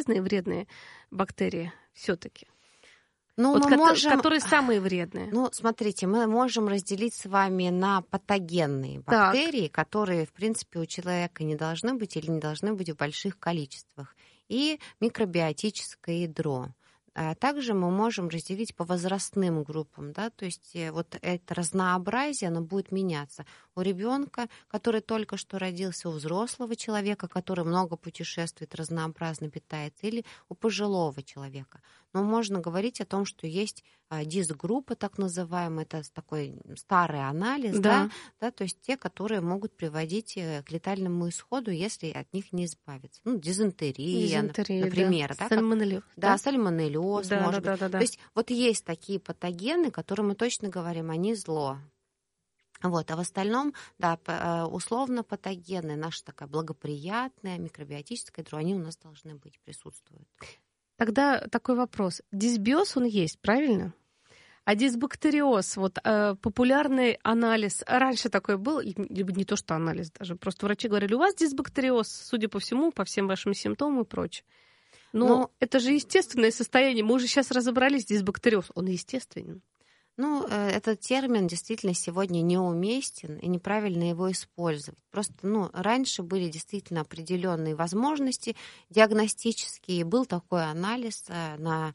разные вредные бактерии все-таки? Ну, Вот мы можем... которые самые вредные? Ну, смотрите, мы можем разделить с вами на патогенные бактерии, которые, в принципе, у человека не должны быть или не должны быть в больших количествах, и микробиотическое ядро. Также мы можем разделить по возрастным группам, да, то есть вот это разнообразие, оно будет меняться. У ребенка, который только что родился, у взрослого человека, который много путешествует, разнообразно питается, или у пожилого человека. Но можно говорить о том, что есть дисгруппы, так называемые, это такой старый анализ, да, то есть те, которые могут приводить к летальному исходу, если от них не избавиться. Ну, дизентерия, например. Да, сальмонеллез. Сальмонеллез, может быть. То есть вот есть такие патогены, которые мы точно говорим, они зло. Вот, а в остальном, да, условно патогены, наша такая благоприятная микробиотическая ядро, они у нас должны быть, присутствуют. Тогда такой вопрос. Дисбиоз он есть, правильно? А дисбактериоз, вот популярный анализ, раньше такой был, либо не то, что анализ даже, просто врачи говорили, у вас дисбактериоз, судя по всему, по всем вашим симптомам и прочее. Но это же естественное состояние, мы уже сейчас разобрались, дисбактериоз, он естественен. Ну, этот термин действительно сегодня неуместен, и неправильно его использовать. Просто, раньше были действительно определенные возможности диагностические. Был такой анализ на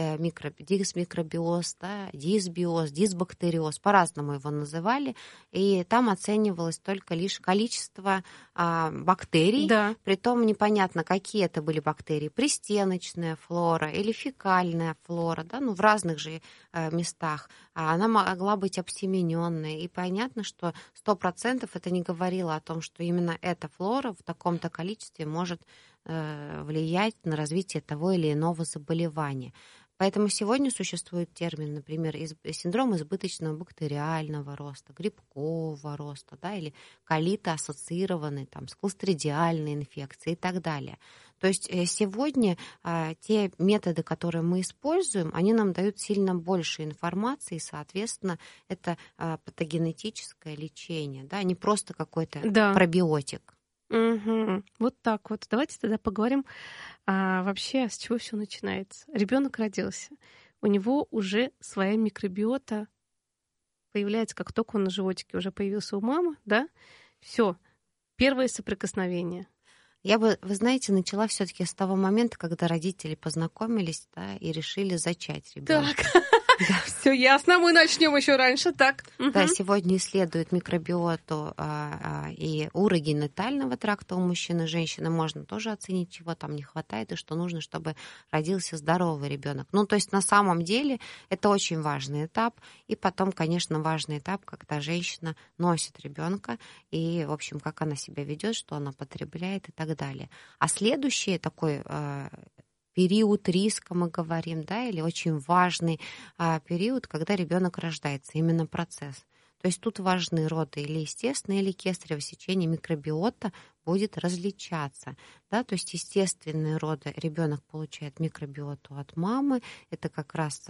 дисмикробиоз, да, дисбиоз, дисбактериоз, по-разному его называли, и там оценивалось только лишь количество бактерий, притом непонятно, какие это были бактерии, пристеночная флора или фекальная флора, да, в разных же местах. Она могла быть обсемененной, и понятно, что 100% это не говорило о том, что именно эта флора в таком-то количестве может влиять на развитие того или иного заболевания. Поэтому сегодня существует термин, например, синдром избыточного бактериального роста, грибкового роста, да, или колито-ассоциированный с кластридиальной инфекцией и так далее. То есть сегодня те методы, которые мы используем, они нам дают сильно больше информации, и, соответственно, это патогенетическое лечение, да, не просто какой-то пробиотик. Угу. Вот так вот. Давайте тогда поговорим вообще, с чего все начинается. Ребенок родился, у него уже своя микробиота появляется, как только он на животике уже появился у мамы, да? Все, первое соприкосновение. Я бы, вы знаете, начала все-таки с того момента, когда родители познакомились, да, и решили зачать ребенка. Так. Да. Все ясно, мы начнем еще раньше, так. Да, сегодня исследуют микробиоту и урогенитального тракта у мужчин и женщины. Можно тоже оценить, чего там не хватает и что нужно, чтобы родился здоровый ребенок. То есть на самом деле это очень важный этап. И потом, конечно, важный этап, когда женщина носит ребенка и, в общем, как она себя ведет, что она потребляет и так далее. А следующий такой период риска, мы говорим, да, или очень важный период, когда ребенок рождается, именно процесс. То есть тут важны роды или естественное, или кесарево сечение, микробиота будет различаться. Да? То есть естественные роды ребенок получает микробиоту от мамы, это как раз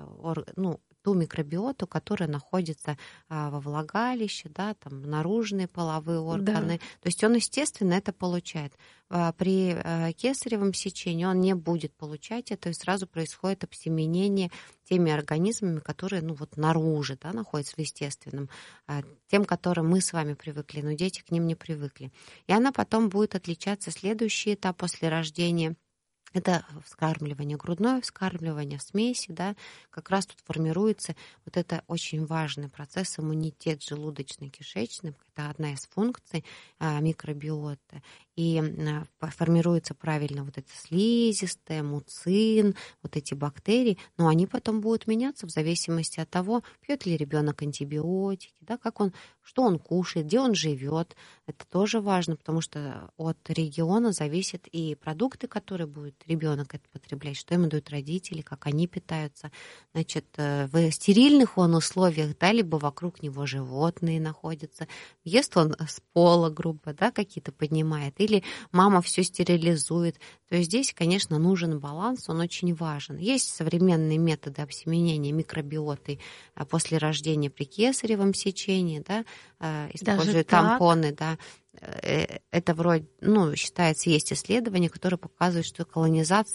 ту микробиоту, которая находится во влагалище, да, там наружные половые органы. Да. То есть он, естественно, это получает. При кесаревом сечении он не будет получать это, и сразу происходит обсеменение теми организмами, которые наружу, да, находятся в естественном, тем, к которым мы с вами привыкли, но дети к ним не привыкли. И она потом будет отличаться, следующий этап после рождения. Это вскармливание, грудное вскармливание в смеси, да, как раз тут формируется вот это очень важный процесс, иммунитет желудочно-кишечный, это одна из функций микробиоты, и формируется правильно вот это слизистая, муцин, вот эти бактерии, но они потом будут меняться в зависимости от того, пьет ли ребенок антибиотики, да, что он кушает, где он живет. Это тоже важно, потому что от региона зависят и продукты, которые будет ребенок это потреблять, что ему дают родители, как они питаются. Значит, в стерильных условиях, да, либо вокруг него животные находятся. Ест он с пола, грубо, да, какие-то поднимает, или мама все стерилизует. То есть здесь, конечно, нужен баланс, он очень важен. Есть современные методы обсеменения микробиотой после рождения при кесаревом сечении, да, используют тампоны, да. Это вроде, считается, есть исследования, которые показывают, что колонизация